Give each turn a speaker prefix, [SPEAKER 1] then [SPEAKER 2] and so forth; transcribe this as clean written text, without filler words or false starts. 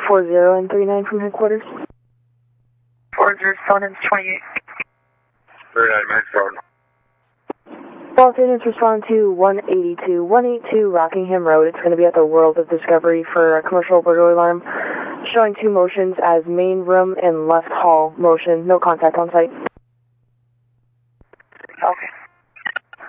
[SPEAKER 1] 40 and 39 from headquarters.
[SPEAKER 2] 407 and 28.
[SPEAKER 3] 39, Max Road.
[SPEAKER 1] Los Angeles, respond to 182 Rockingham Road. It's going to be at the World of Discovery for a commercial burglary alarm, showing 2 motions as main room and left hall motion. No contact on site.
[SPEAKER 2] Okay.